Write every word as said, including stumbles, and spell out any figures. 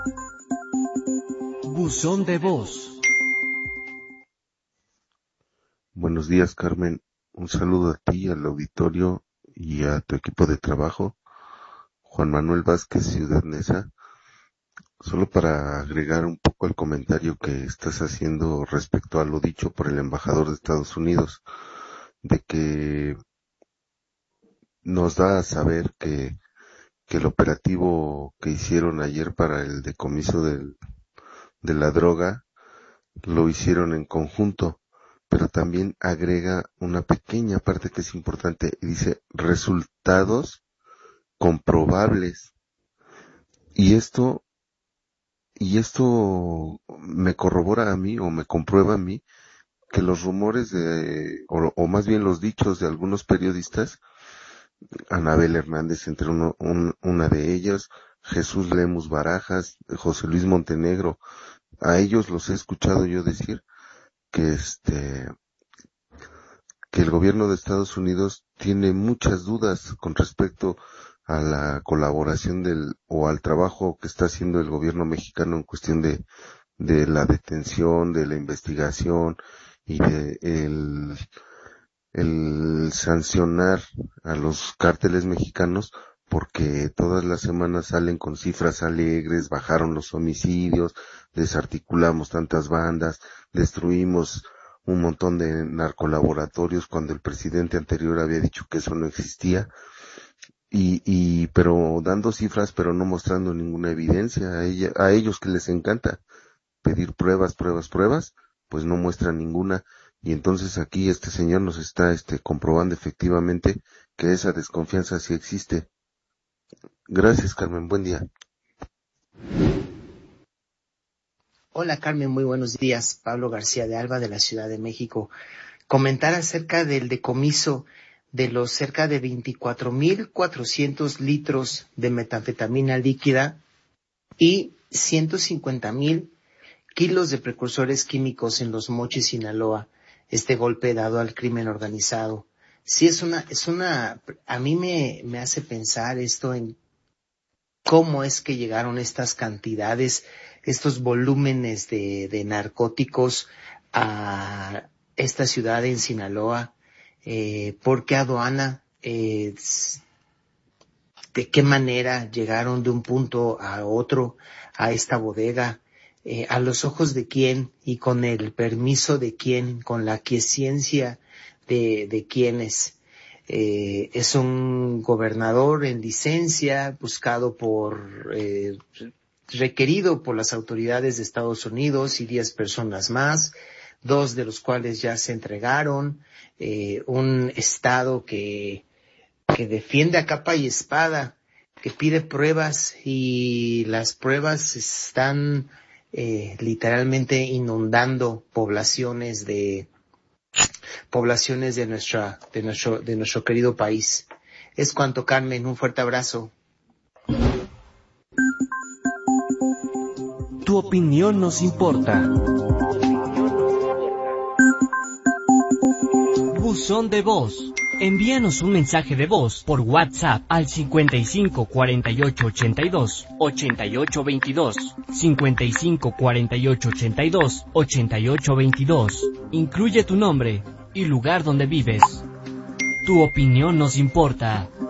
Buzón de voz. Buenos días, Carmen. Un saludo a ti, al auditorio y a tu equipo de trabajo. Juan Manuel Vázquez, Ciudad Neza. Solo para agregar un poco al comentario que estás haciendo respecto a lo dicho por el embajador de Estados Unidos, de que nos da a saber que, que el operativo que hicieron ayer para el decomiso del, de la droga lo hicieron en conjunto, pero también agrega una pequeña parte que es importante y dice resultados comprobables. Y esto, y esto me corrobora a mí o me comprueba a mí que los rumores de, o, o más bien los dichos de algunos periodistas, Anabel Hernández entre uno, un, una de ellas, Jesús Lemus Barajas, José Luis Montenegro, a ellos los he escuchado yo decir que este, que el gobierno de Estados Unidos tiene muchas dudas con respecto a la colaboración del, o al trabajo que está haciendo el gobierno mexicano en cuestión de, de la detención, de la investigación y de el, el sancionar a los cárteles mexicanos, porque todas las semanas salen con cifras alegres, bajaron los homicidios, desarticulamos tantas bandas, destruimos un montón de narcolaboratorios cuando el presidente anterior había dicho que eso no existía, y, y, pero dando cifras pero no mostrando ninguna evidencia. A ella, a ellos que les encanta pedir pruebas, pruebas, pruebas, pues no muestran ninguna, y entonces aquí este señor nos está este comprobando efectivamente que esa desconfianza sí existe. Gracias, Carmen, buen día. Hola Carmen, muy buenos días. Pablo García de Alba de la Ciudad de México. Comentar acerca del decomiso de los cerca de veinticuatro mil cuatrocientos litros de metanfetamina líquida y ciento cincuenta mil kilos de precursores químicos en Los Mochis, Sinaloa. Este golpe dado al crimen organizado. Sí, es una, es una, a mí me, me hace pensar esto en cómo es que llegaron estas cantidades, estos volúmenes de, de narcóticos a esta ciudad en Sinaloa, eh, por qué aduana, eh, de qué manera llegaron de un punto a otro a esta bodega, eh, a los ojos de quién y con el permiso de quién, con la aquiescencia de, de quiénes. Eh, es un gobernador en licencia, buscado por, eh, requerido por las autoridades de Estados Unidos y diez personas más, dos de los cuales ya se entregaron, eh, un estado que, que defiende a capa y espada, que pide pruebas y las pruebas están eh, literalmente inundando poblaciones de poblaciones de nuestra, de nuestro, de nuestro querido país. Es cuanto, Carmen, un fuerte abrazo. Tu opinión nos importa. Buzón de voz. Envíanos un mensaje de voz por WhatsApp al cincuenta y cinco cuarenta y ocho ochenta y dos ochenta y ocho veintidós, cincuenta y cinco cuarenta y ocho ochenta y dos ochenta y ocho veintidós. Incluye tu nombre y lugar donde vives. Tu opinión nos importa.